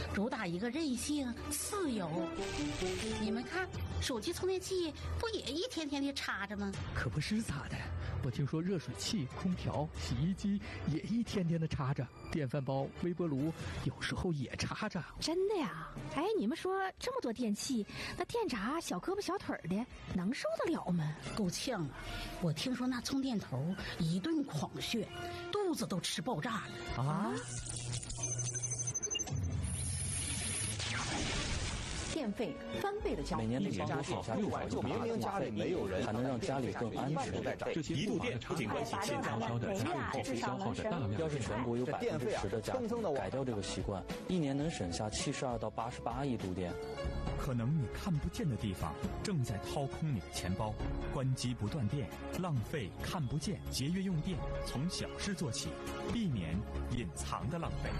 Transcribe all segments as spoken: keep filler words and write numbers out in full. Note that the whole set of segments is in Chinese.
主打一个任性自由。你们看，手机充电器不也一天天的插着吗？ 可不是咋的，我听说热水器、空调、洗衣机也一天天的插着，电饭煲、微波炉有时候也插着。 真的呀？哎，你们说这么多电器，那电闸小胳膊小腿的能受得了吗？ 够呛啊！我听说那充电头一顿狂炫，肚子都吃爆炸了啊！ 电费翻倍的交， 每年的年多少下六百就明明家里没有人，还能让家里更安全。 这些一度电不仅关系现在烧的家用电消耗着大量。 要是全国有百分之十的家庭改掉这个习惯，一年能省下七十二到八十八亿度电。 可能你看不见的地方正在掏空你的钱包，关机不断电，浪费看不见，节约用电，从小事做起，避免隐藏的浪费。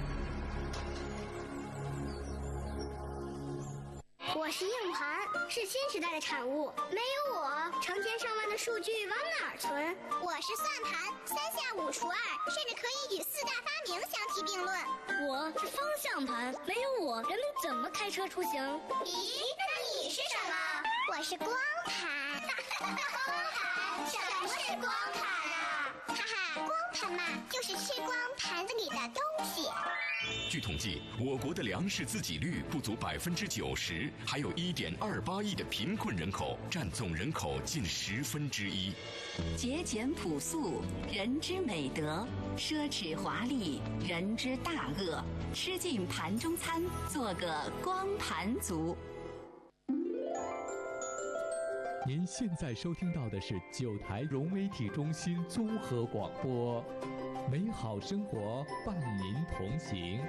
我是硬盘，是新时代的产物。没有我，成千上万的数据往哪儿存？我是算盘，三下五除二，甚至可以与四大发明相提并论。 我是方向盘，没有我，人们怎么开车出行？ 咦，那你是什么？我是光盘。光盘？什么是光盘啊？哈哈，光盘嘛，就是吃光盘子里的东西。 据统计，我国的粮食自给率不足百分之九十，还有一点二八亿的贫困人口，占总人口近十分之一。 节俭朴素，人之美德；奢侈华丽，人之大恶。吃尽盘中餐，做个光盘族。 您现在收听到的是九台融媒体中心综合广播。美好生活伴您同行。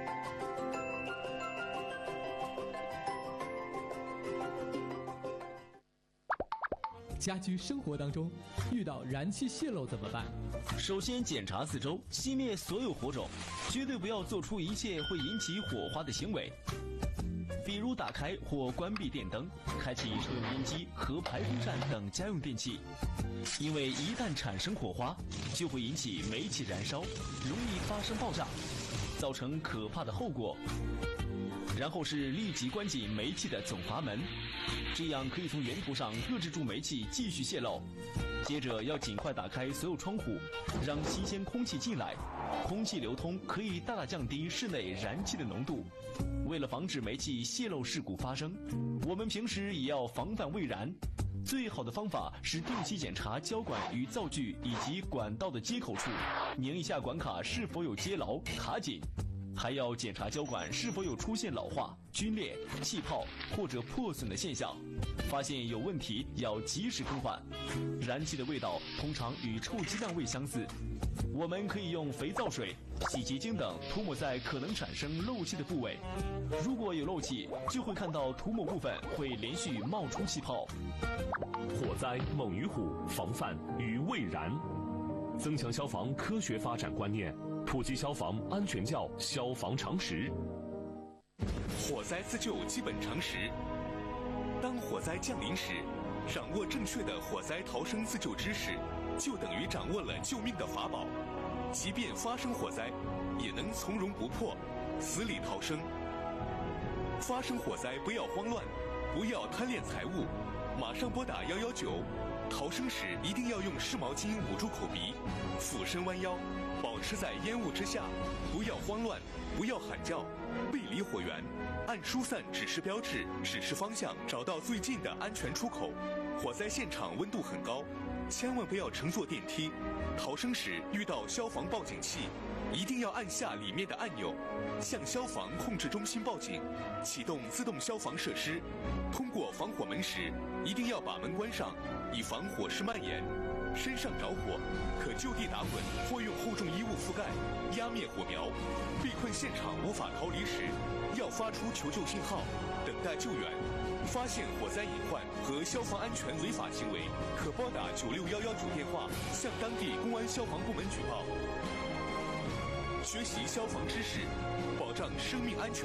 家居生活当中遇到燃气泄漏怎么办？ 首先检查四周，熄灭所有火种，绝对不要做出一切会引起火花的行为，比如打开或关闭电灯，开启抽油烟机和排风扇等家用电器，因为一旦产生火花，就会引起煤气燃烧，容易发生爆炸，造成可怕的后果。然后是立即关紧煤气的总阀门，这样可以从源头上遏制住煤气继续泄漏。接着要尽快打开所有窗户，让新鲜空气进来，空气流通可以大大降低室内燃气的浓度。为了防止煤气泄漏事故发生，我们平时也要防范未燃。最好的方法是定期检查胶管与灶具以及管道的接口处，拧一下管卡是否有接牢卡紧，还要检查胶管是否有出现老化、皲裂、气泡或者破损的现象，发现有问题要及时更换。燃气的味道通常与臭鸡蛋味相似，我们可以用肥皂水、洗洁精等涂抹在可能产生漏气的部位，如果有漏气，就会看到涂抹部分会连续冒出气泡。 火灾猛于虎，防范于未然。增强消防科学发展观念，普及消防安全教消防常识。 火灾自救基本常识。当火灾降临时，掌握正确的火灾逃生自救知识，就等于掌握了救命的法宝。即便发生火灾，也能从容不迫，死里逃生。发生火灾不要慌乱，不要贪恋财物，马上拨打一一九。逃生时一定要用湿毛巾捂住口鼻，俯身弯腰，保持在烟雾之下，不要慌乱，不要喊叫，背离火源，按疏散指示标志指示方向，找到最近的安全出口。火灾现场温度很高，千万不要乘坐电梯。逃生时遇到消防报警器，一定要按下里面的按钮，向消防控制中心报警，启动自动消防设施。通过防火门时，一定要把门关上，以防火势蔓延。身上着火，可就地打滚或用厚重衣物覆盖，压灭火苗。被困现场无法逃离时，要发出求救信号，等待救援。发现火灾隐患和消防安全违法行为，可拨打九六一一九电话向当地公安消防部门举报。学习消防知识，保障生命安全。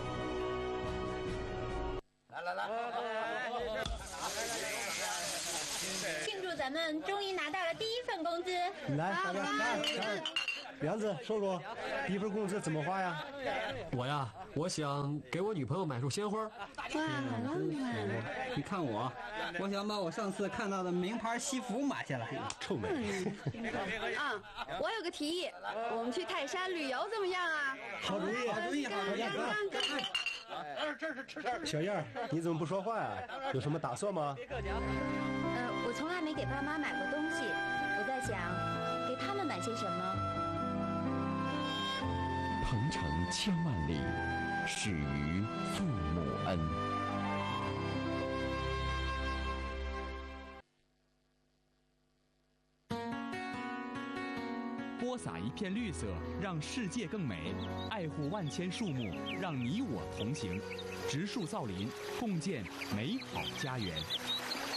来来来， 庆祝咱们终于拿到了第一份工资！ 来，大家来来。 梁子，说说，一份工资怎么花呀？ 我呀，我想给我女朋友买束鲜花。 哇，好浪漫！你看我，我想把我上次看到的名牌西服买下来。 臭美！ 啊，我有个提议，我们去泰山旅游怎么样啊？ 好主意， 好主意，好主意！ 小燕儿，你怎么不说话呀？有什么打算吗？ 呃，我从来没给爸妈买过东西，我在想，给他们买些什么。 鹏程千万里，始于父母恩。 播撒一片绿色，让世界更美；爱护万千树木，让你我同行。植树造林，共建美好家园。